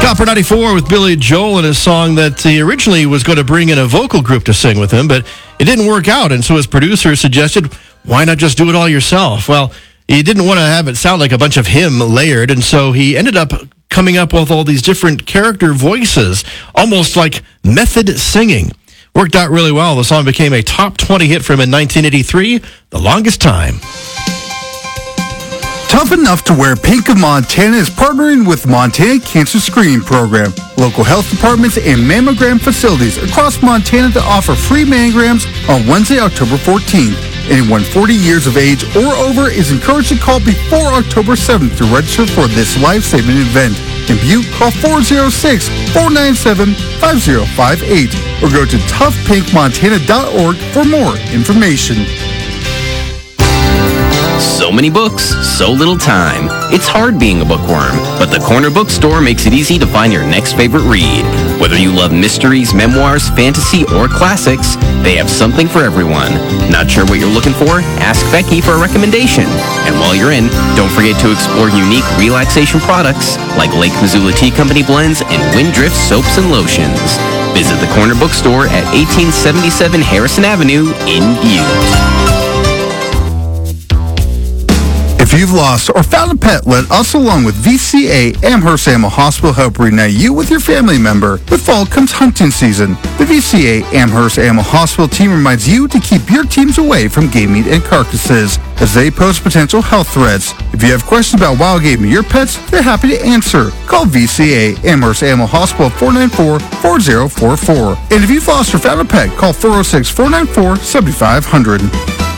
Copper 94 with Billy Joel and his song that he originally was going to bring in a vocal group to sing with him, but it didn't work out, and so his producer suggested, why not just do it all yourself? Well, he didn't want to have it sound like a bunch of him layered, and so he ended up coming up with all these different character voices, almost like method singing. Worked out really well. The song became a top 20 hit for him in 1983, The Longest Time. Tough Enough to Wear Pink of Montana is partnering with Montana Cancer Screening Program, local health departments, and mammogram facilities across Montana to offer free mammograms on Wednesday, October 14th. Anyone 40 years of age or over is encouraged to call before October 7th to register for this life-saving event. In Butte, call 406-497-5058 or go to toughpinkmontana.org for more information. So many books, so little time. It's hard being a bookworm, but the Corner Bookstore makes it easy to find your next favorite read. Whether you love mysteries, memoirs, fantasy, or classics, they have something for everyone. Not sure what you're looking for? Ask Becky for a recommendation. And while you're in, don't forget to explore unique relaxation products like Lake Missoula Tea Company blends and Windrift soaps and lotions. Visit the Corner Bookstore at 1877 Harrison Avenue in Butte. If you've lost or found a pet, let us along with VCA Amherst Animal Hospital help reunite you with your family member. With fall comes hunting season. The VCA Amherst Animal Hospital team reminds you to keep your teams away from game meat and carcasses as they pose potential health threats. If you have questions about wild game and your pets, they're happy to answer. Call VCA Amherst Animal Hospital 494-4044. And if you've lost or found a pet, call 406-494-7500.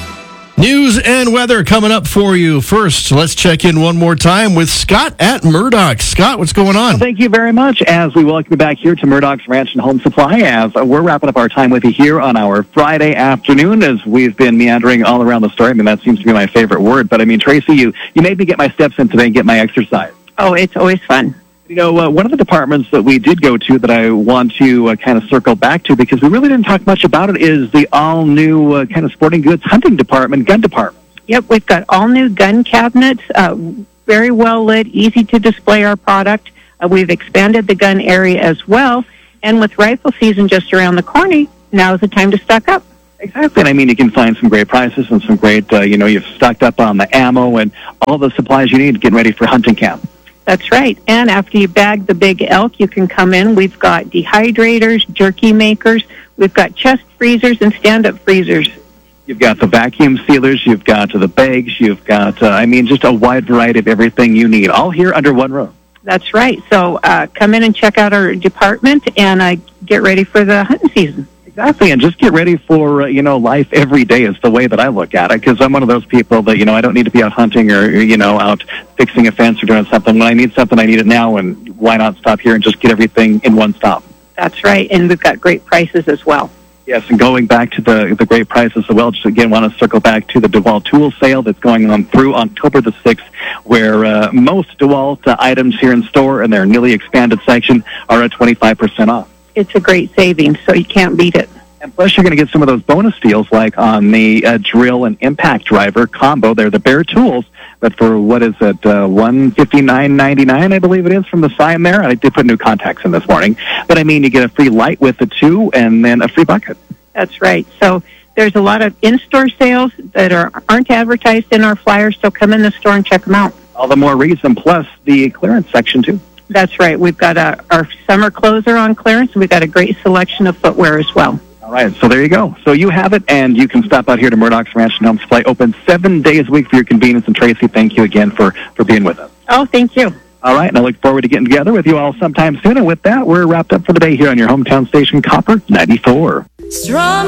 News and weather coming up for you. First, let's check in one more time with Scott at Murdoch. Scott, what's going on? Well, thank you very much as we welcome you back here to Murdoch's Ranch and Home Supply as we're wrapping up our time with you here on our Friday afternoon as we've been meandering all around the story. I mean, that seems to be my favorite word. But, I mean, Tracy, you made me get my steps in today and get my exercise. Oh, it's always fun. You know, one of the departments that we did go to that I want to kind of circle back to because we really didn't talk much about it is the all-new kind of sporting goods hunting department, gun department. Yep, we've got all-new gun cabinets, very well lit, easy to display our product. We've expanded the gun area as well, and with rifle season just around the corner, now is the time to stock up. Exactly, and I mean, you can find some great prices and some great, you've stocked up on the ammo and all the supplies you need getting ready for hunting camp. That's right. And after you bag the big elk, you can come in. We've got dehydrators, jerky makers. We've got chest freezers and stand-up freezers. You've got the vacuum sealers. You've got the bags. You've got, just a wide variety of everything you need, all here under one roof. That's right. So come in and check out our department and get ready for the hunting season. Exactly, and just get ready for, life every day is the way that I look at it, because I'm one of those people that, I don't need to be out hunting or, out fixing a fence or doing something. When I need something, I need it now, and why not stop here and just get everything in one stop? That's right, and we've got great prices as well. Yes, and going back to the great prices as well, just again want to circle back to the DeWalt tool sale that's going on through October the 6th, where most DeWalt items here in store in their newly expanded section are at 25% off. It's a great savings, so you can't beat it. And plus, you're going to get some of those bonus deals, like on the drill and impact driver combo. They're the bare tools, but for, what is it, $159.99, I believe it is, from the sign there. I did put new contacts in this morning. But, I mean, you get a free light with the two and then a free bucket. That's right. So there's a lot of in-store sales that aren't advertised in our flyers, so come in the store and check them out. All the more reason, plus the clearance section, too. That's right. We've got our summer clothes are on clearance, and we've got a great selection of footwear as well. All right, so there you go. So you have it, and you can stop out here to Murdoch's Ranch and Home Supply, open 7 days a week for your convenience. And Tracy, thank you again for being with us. Oh, thank you. All right, and I look forward to getting together with you all sometime soon. And with that, we're wrapped up for the day here on your hometown station, Copper 94. Strong.